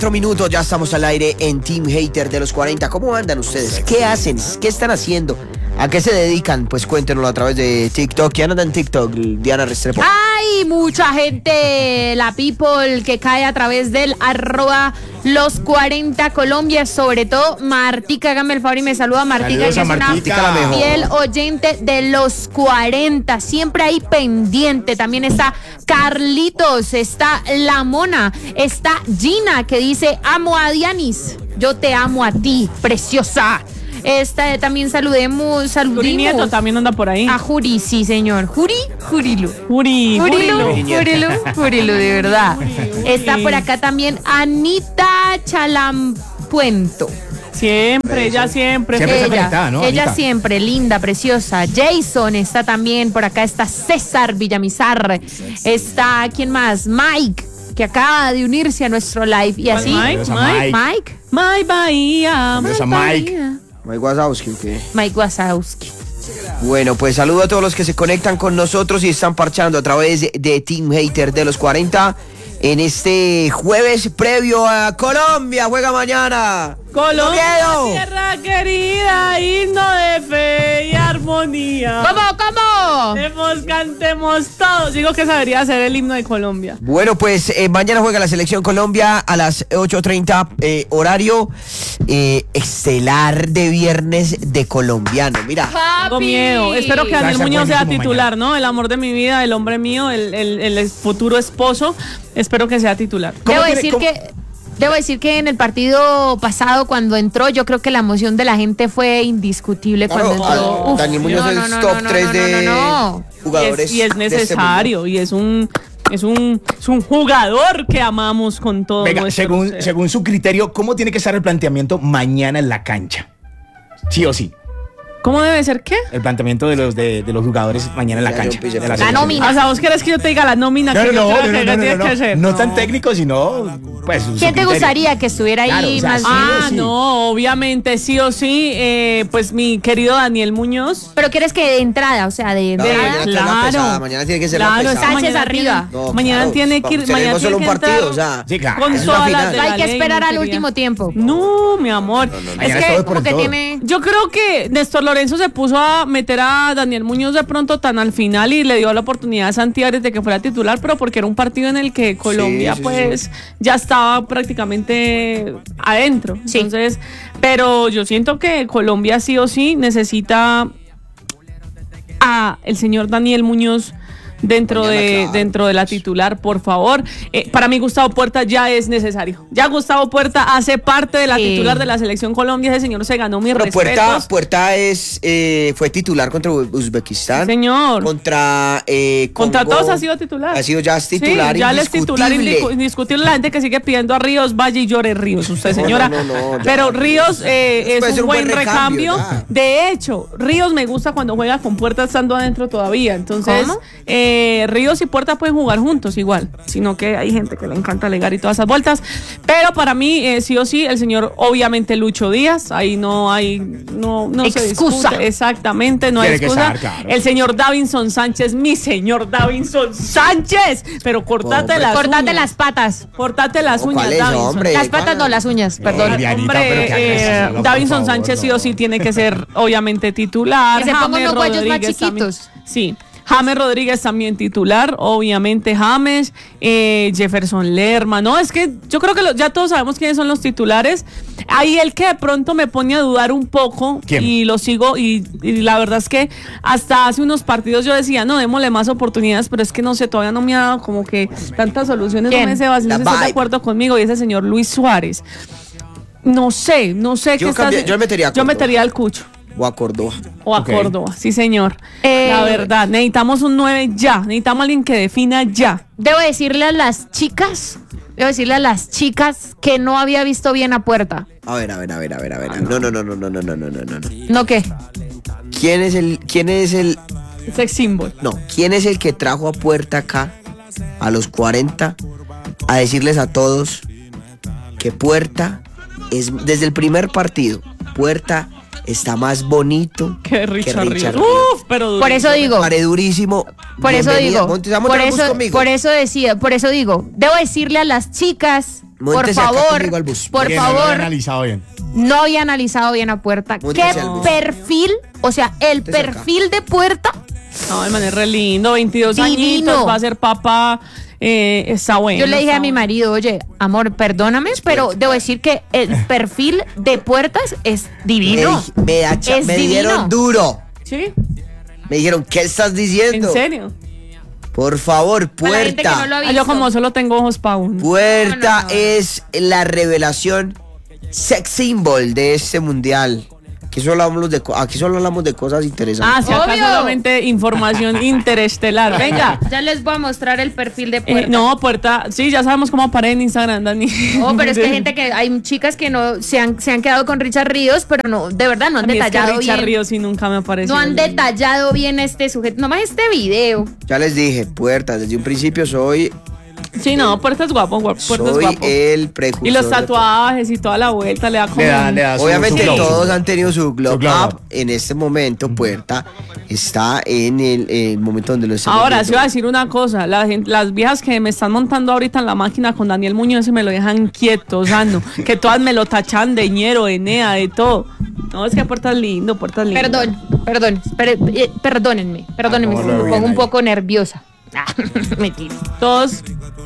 4 minutos, ya estamos al aire en Team Hater de los 40. ¿Cómo andan ustedes? ¿Qué hacen? ¿Qué están haciendo? ¿A qué se dedican? Pues cuéntenoslo a través de TikTok. ¿Quién anda en TikTok? Diana Restrepo. Hay mucha gente, la people, que cae a través del @los40 Colombia, sobre todo Martica. Hágame el favor y me saluda Martica, Saludos que a es Martica, una la mejor. fiel oyente de los 40. Siempre ahí pendiente. También está Carlitos, está La Mona, está Gina, que dice: amo a Dianis, yo te amo a ti, preciosa. También Juri Nieto saludimos también anda por ahí. a Juri, sí señor. Jurilu, de verdad. Está por acá también Anita Chalampuento. Siempre, ella siempre. Siempre está conectada, ¿no, Ella Anita? siempre, linda, preciosa. Jason está también por acá, está César Villamizar. Está, ¿quién más? Mike, que acaba de unirse a nuestro live. Y así, Mike? Mike. My Bahía. Saludos a Mike. Mike Wazowski, ¿o qué? Mike Wazowski. Bueno, pues saludo a todos los que se conectan con nosotros y están parchando a través de Team Hater de los 40 en este jueves previo a Colombia. Juega mañana. Colombia, ¡No miedo! tierra querida, himno de fe y armonía. ¿Cómo? Cantemos todos. Digo que esa debería ser el himno de Colombia. Bueno, pues mañana juega la Selección Colombia a las 8:30, horario estelar de viernes de colombiano. Mira, Tengo miedo. Espero que Daniel estar Muñoz sea buenísimo titular, ¿no? El amor de mi vida, el hombre mío, el futuro esposo. Espero que sea titular. Debo decir que en el partido pasado, cuando entró, yo creo que la emoción de la gente fue indiscutible cuando entró. Uf, Daniel Muñoz es top 3 de jugadores. Y es de este necesario, y es un jugador que amamos con todo Venga, nuestro ser. según su criterio, ¿cómo tiene que estar el planteamiento mañana en la cancha? Sí o sí. ¿Cómo debe ser qué? El planteamiento de los jugadores mañana en la Ya, cancha. yo pillé. de La selección. nómina. O sea, ¿vos querés que yo te diga la nómina que yo creo que tienes que hacer? No tan técnico, sino pues su ¿Quién te criterio. gustaría que estuviera ahí Claro, o sea, más? sí o sí. No, obviamente, sí o sí, pues mi querido Daniel Muñoz. Pero quieres que de entrada, o sea, de No, entrada. mañana tiene la pesada, mañana tiene que ser la Claro, pesada. está Sánchez mañana arriba. No, mañana claro, tiene que ir, tenemos mañana solo tiene un que partido, entrar o sea, Sí, claro. con es la todas final. las de Hay la que ley, esperar mi al querida. último tiempo. No, mi amor. Mañana Es es que todo por Como que todo. tiene. yo creo que Néstor Lorenzo se puso a meter a Daniel Muñoz de pronto tan al final y le dio la oportunidad a Santi Arias de que fuera titular, pero porque era un partido en el que Colombia sí, pues ya estaba prácticamente adentro. Sí. Entonces, pero yo siento que Colombia sí o sí necesita a el señor Daniel Muñoz dentro Mañana, de claro. dentro de la titular, por favor. Para mí Gustavo Puerta ya es necesario. Ya Gustavo Puerta hace parte de la Sí. titular de la selección Colombia. Ese señor se ganó mis Pero respetos. Puerta fue titular contra Uzbekistán. Señor. Contra Contra Congo. todos ha sido titular. Ha sido ya titular, Sí, ya él es titular indiscutible. indiscutible. La gente que sigue pidiendo a Ríos, vaya y llore Ríos, usted No, señora. no, ya. Pero Ríos es Puede ser un buen recambio. ya. De hecho, Ríos me gusta cuando juega con Puerta estando adentro todavía. Entonces, ¿Cómo? Ríos y Puerta pueden jugar juntos igual. Sino que hay gente que le encanta alegar y todas esas vueltas. Pero para mí, sí o sí, el señor, obviamente, Lucho Díaz. Ahí no se Excusa. discute. Exactamente, no hay Tiene que excusa. estar, claro. El señor Davinson Sánchez, mi señor Davinson Sánchez. Pero cortate las Cortate uñas. las patas. Cortate las No, uñas, ¿cuál es, Davinson. hombre? Las patas no, las uñas, perdón. Dianita, pero Hombre, qué agresivo, por Davinson favor, Sánchez sí no. o sí tiene que ser obviamente titular. Que se ponga James unos guayos más Rodríguez también. chiquitos. Sí. James Rodríguez también titular, obviamente James, Jefferson Lerma, no, es que yo creo que ya todos sabemos quiénes son los titulares. Ahí el que de pronto me pone a dudar un poco. ¿Quién? Y lo sigo y la verdad es que hasta hace unos partidos yo decía, no, démosle más oportunidades, pero es que no sé, todavía no me ha dado como que tantas soluciones. ¿Quién? No me Sebas, no La sé si estás de vibe. acuerdo conmigo, y ese señor Luis Suárez. No sé qué estás. Yo metería a Yo Córdoba. metería al Cucho. O a Córdoba. O a Ok. Córdoba, sí señor. La verdad, necesitamos un 9 ya. Necesitamos alguien que defina ya. Debo decirle a las chicas que no había visto bien a Puerta. A ver. No. ¿No qué? ¿Quién es el Sex symbol. No, ¿quién es el que trajo a Puerta acá a los 40 a decirles a todos que Puerta es, desde el primer partido, Puerta está más bonito Que Richard Ríos. Ríos? Uf, pero Por eso digo. Pare durísimo. Por eso Bienvenida. digo, Montes, vamos a montar bus conmigo. por eso digo, debo decirle a las chicas Móntese acá favor, conmigo al bus. por Bien, no lo había favor, analizado bien. no había analizado bien a Puerta. ¿Qué Móntese al bus. perfil? O sea, el Móntese acá. perfil de Puerta. No, el man es re lindo, 22 Divino. añitos, va a ser papá, está bueno. Yo le dije está a mi bueno. marido, oye, amor, perdóname, pero debo decir que el perfil de Puertas es divino. Es Me divino. dieron duro. ¿Sí? Me dijeron, ¿qué estás ¿En diciendo? serio? Por favor, Para la gente que Puerta. no lo ha Ah, visto. yo como solo tengo ojos pa' uno. Puerta No. es la revelación sex symbol de este mundial. Aquí solo hablamos de cosas interesantes. Ah, si acá Obvio. solamente información interestelar. Venga. Ya les voy a mostrar el perfil de Puerta. No, Puerta, sí, ya sabemos cómo aparece en Instagram, Dani. Oh, pero es que hay gente que hay chicas que no se han quedado con Richard Ríos, pero no, de verdad no han A mí es que detallado Richard bien. Ríos sí nunca me apareció. No han detallado bien este sujeto, nomás este video. Ya les dije, Puerta, desde un principio soy Sí, no, Puerta es guapo, Puerta es Soy guapo. el precursor. Y los de todo. tatuajes y toda la vuelta le da como... Le da su- Obviamente su glow. todos han tenido su glow, Su glow up. up. En este momento, Puerta está en el momento donde lo estamos Ahora, viendo. sí voy a decir una cosa, las viejas que me están montando ahorita en la máquina con Daniel Muñoz se me lo dejan quieto, o sea, no, que todas me lo tachan de ñero, de nea, de todo. No, es que Puerta es lindo, Puerta es lindo. Perdónenme, no, si lo me veo bien pongo un ahí. poco nerviosa. Mentira. Todos...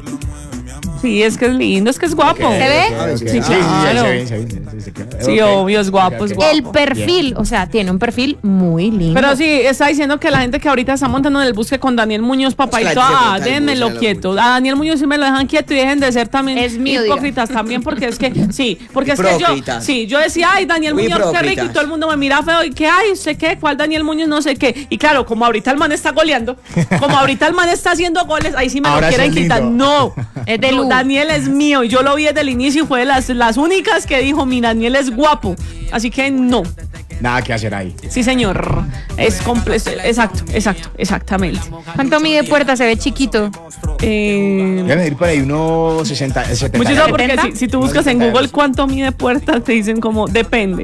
Sí, es que es lindo, es que es guapo. ¿Se ve? Sí, Sí, claro. se ve, se ve, se ve. Sí, Ok. obvio, es guapo, Ok, es ok. guapo. El perfil, o sea, tiene un perfil muy lindo. Pero sí, está diciendo que la gente que ahorita está montando en el bus que con Daniel Muñoz, papá y Es que todo, la gente se monta en el déjenmelo bus, ya lo quieto. mucho. A Daniel Muñoz sí me lo dejan quieto y dejen de ser también Es mío, hipócritas también, porque es que, sí, porque es que yo, Hipócritas. sí, yo decía, ay, Daniel Muy Muñoz, qué rico, y hipócritas. todo el mundo me mira feo, y que, ay, ¿usted qué? ¿Cuál Daniel Muñoz? No sé qué. Y claro, como ahorita el man está goleando, como ahorita el man está haciendo goles, ahí sí me Ahora lo quieren sí es quitar. lindo. No, Es de no, Lu. Daniel es mío, y yo lo vi desde el inicio y fue de las únicas que dijo, mi Daniel es guapo. Así que no. Nada que hacer ahí. Sí, señor. Es completo. Exactamente. ¿Cuánto mide Puerta? Se ve chiquito. Deben ir por ahí unos 60, 70. Muchísimo porque ¿70? si tú buscas en Google cuánto mide puerta, te dicen como depende.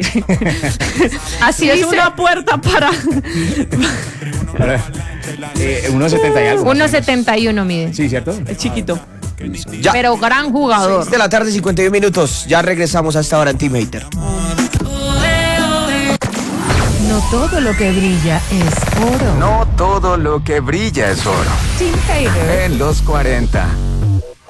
Así es dice. una puerta para. Unos 70 y algo. 1.71 mide. Sí, ¿cierto? Es chiquito. Ya. Pero gran jugador. 6 de la tarde, 51 minutos. Ya regresamos a esta hora en Team Hater. No todo lo que brilla es oro. No todo lo que brilla es oro. Team Hater. En los 40.